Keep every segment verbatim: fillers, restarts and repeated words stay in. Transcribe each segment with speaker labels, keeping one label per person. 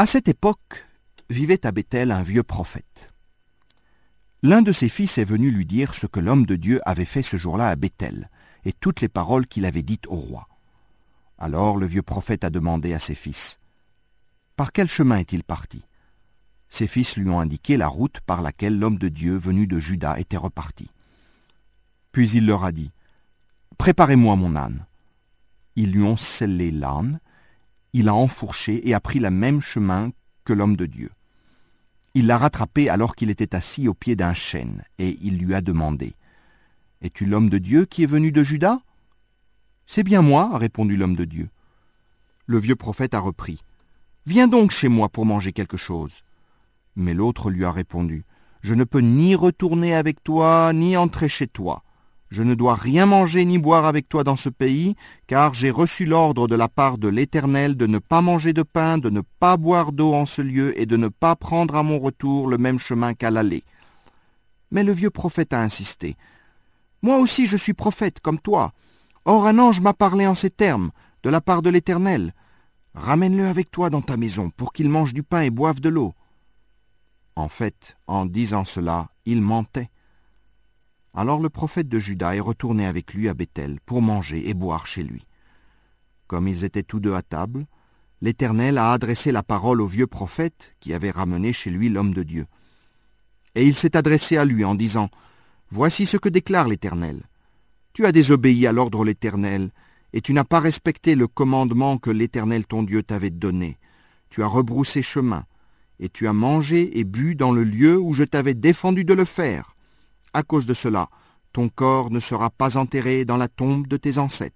Speaker 1: À cette époque, vivait à Béthel un vieux prophète. L'un de ses fils est venu lui dire ce que l'homme de Dieu avait fait ce jour-là à Béthel, et toutes les paroles qu'il avait dites au roi. Alors le vieux prophète a demandé à ses fils, « Par quel chemin est-il parti ?» Ses fils lui ont indiqué la route par laquelle l'homme de Dieu venu de Juda était reparti. Puis il leur a dit, « Préparez-moi mon âne. » Ils lui ont sellé l'âne, il a enfourché et a pris le même chemin que l'homme de Dieu. Il l'a rattrapé alors qu'il était assis au pied d'un chêne, et il lui a demandé, « Es-tu l'homme de Dieu qui est venu de Juda ?»« C'est bien moi, » a répondu l'homme de Dieu. Le vieux prophète a repris, « Viens donc chez moi pour manger quelque chose. » Mais l'autre lui a répondu, « Je ne peux ni retourner avec toi, ni entrer chez toi. Je ne dois rien manger ni boire avec toi dans ce pays, car j'ai reçu l'ordre de la part de l'Éternel de ne pas manger de pain, de ne pas boire d'eau en ce lieu, et de ne pas prendre à mon retour le même chemin qu'à l'aller. » Mais le vieux prophète a insisté, « Moi aussi je suis prophète, comme toi. Or un ange m'a parlé en ces termes, de la part de l'Éternel. Ramène-le avec toi dans ta maison, pour qu'il mange du pain et boive de l'eau. » En fait, en disant cela, il mentait. Alors le prophète de Juda est retourné avec lui à Béthel pour manger et boire chez lui. Comme ils étaient tous deux à table, l'Éternel a adressé la parole au vieux prophète qui avait ramené chez lui l'homme de Dieu. Et il s'est adressé à lui en disant, « Voici ce que déclare l'Éternel. Tu as désobéi à l'ordre de l'Éternel, et tu n'as pas respecté le commandement que l'Éternel ton Dieu t'avait donné. Tu as rebroussé chemin, et tu as mangé et bu dans le lieu où je t'avais défendu de le faire. À cause de cela, ton corps ne sera pas enterré dans la tombe de tes ancêtres. »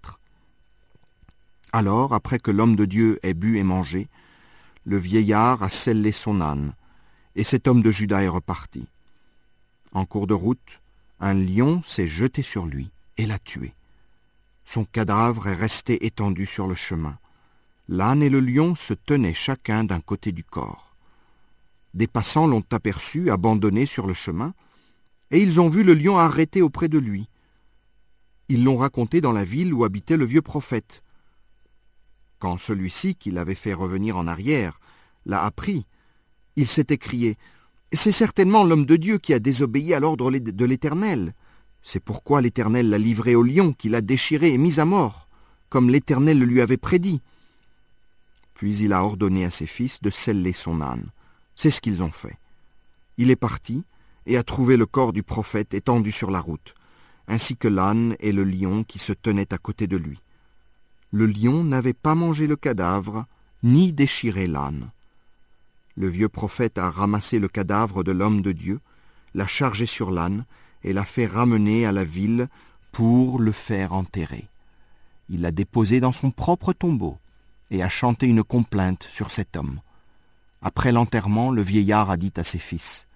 Speaker 1: Alors, après que l'homme de Dieu ait bu et mangé, le vieillard a sellé son âne, et cet homme de Juda est reparti. En cours de route, un lion s'est jeté sur lui et l'a tué. Son cadavre est resté étendu sur le chemin. L'âne et le lion se tenaient chacun d'un côté du corps. Des passants l'ont aperçu abandonné sur le chemin, et ils ont vu le lion arrêté auprès de lui. Ils l'ont raconté dans la ville où habitait le vieux prophète. Quand celui-ci, qui l'avait fait revenir en arrière, l'a appris, il s'est écrié « C'est certainement l'homme de Dieu qui a désobéi à l'ordre de l'Éternel. C'est pourquoi l'Éternel l'a livré au lion, qui l'a déchiré et mis à mort, comme l'Éternel le lui avait prédit. » Puis il a ordonné à ses fils de seller son âne. C'est ce qu'ils ont fait. Il est parti et a trouvé le corps du prophète étendu sur la route, ainsi que l'âne et le lion qui se tenaient à côté de lui. Le lion n'avait pas mangé le cadavre, ni déchiré l'âne. Le vieux prophète a ramassé le cadavre de l'homme de Dieu, l'a chargé sur l'âne et l'a fait ramener à la ville pour le faire enterrer. Il l'a déposé dans son propre tombeau et a chanté une complainte sur cet homme. Après l'enterrement, le vieillard a dit à ses fils,